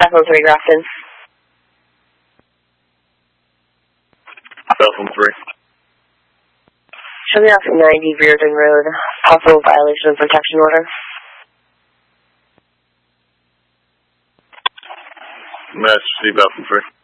Bethel 3, Grafton. Bethel 3. Show me off 90 Reardon Road. Possible violation of protection order. Master C, Bethel 3.